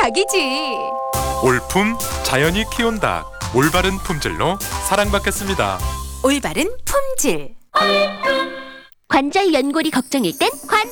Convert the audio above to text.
닭이지. 올품 자연이 키운 닭. 올바른 품질로 사랑받겠습니다. 올바른 품질. 관절 연골이 걱정일 땐